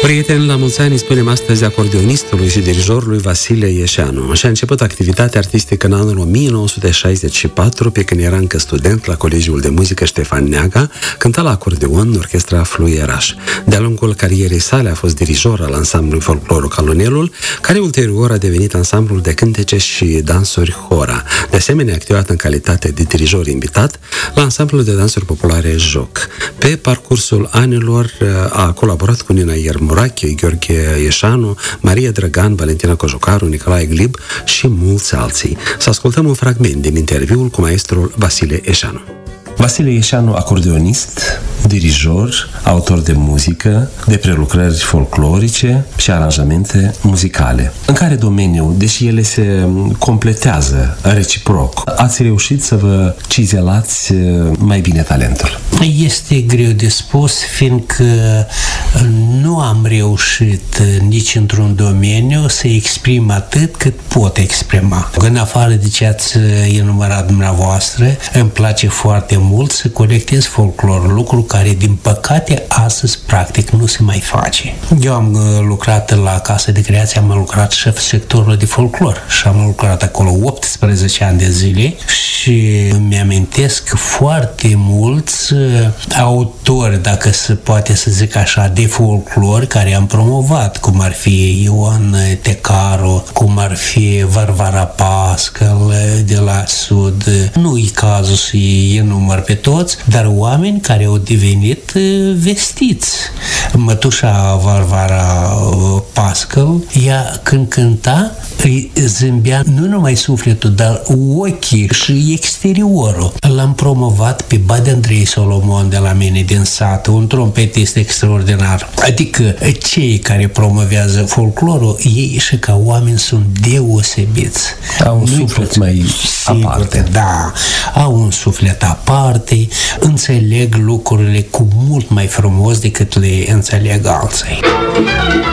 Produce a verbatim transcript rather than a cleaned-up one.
Prieteni, la mulți ani îi spunem astăzi acordeonistului și dirijorului Vasile Ieșanu. Și-a început activitatea artistică în anul o mie nouă sute șaizeci și patru, pe când era încă student la Colegiul de Muzică Ștefan Neaga, cânta la acordeon în orchestra Fluieraș. De-a lungul carierei sale a fost dirijor al ansamblului folclor Calonelul, care ulterior a devenit ansamblul de cântece și dansuri Hora. De asemenea, a activat în calitate de dirijor invitat la ansamblul de dansuri populare Joc. Pe parcursul anilor a colaborat cu Nina Iermurache, Gheorghe Ieșanu, Maria Drăgan, Valentina Cojocaru, Nicolae Glib și mulți alții. Să ascultăm un fragment din interviul cu maestrul Vasile Ieșanu. Vasile Ieșanu, acordeonist, dirijor, autor de muzică, de prelucrări folclorice și aranjamente muzicale. În care domeniu, deși ele se completează reciproc, ați reușit să vă cizelați mai bine talentul? Este greu de spus, fiindcă nu am reușit nici într-un domeniu să exprim atât cât pot exprima. În afară de ce ați enumerat dumneavoastră, îmi place foarte mult să colectez folclor, lucru care, din păcate, astăzi, practic, nu se mai face. Eu am lucrat la Casa de Creație, am lucrat șef sectorul de folclor și am lucrat acolo optsprezece ani de zile și mi-amintesc foarte mulți autori, dacă se poate să zic așa, de folclor care am promovat, cum ar fi Ioan Tecaru, cum ar fi Varvara Pascal de la Sud. Nu-i cazul să-i enumăr pe toți, dar oameni care au devenit vestiți. Mătușa Varvara Pascal, ea când cânta, îi zâmbea nu numai sufletul, dar ochii și exteriorul. L-am promovat pe Bade Andrei Solomon de la mine din sat, un trompetist extraordinar. Adică cei care promovează folclorul, ei și ca oameni sunt deosebiți. Au un suflet mai sigur, aparte. Da, au un suflet aparte, înțeleg lucrurile cu mult mai frumos decât le înțeleg alții.